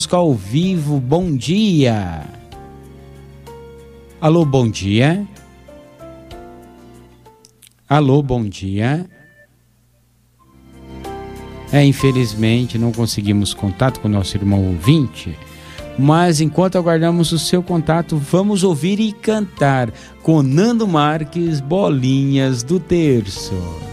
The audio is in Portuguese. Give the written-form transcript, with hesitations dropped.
ao vivo, bom dia. Alô, bom dia. Alô, bom dia. Infelizmente não conseguimos contato com o nosso irmão ouvinte, mas enquanto aguardamos o seu contato, vamos ouvir e cantar com Nando Marques, Bolinhas do Terço.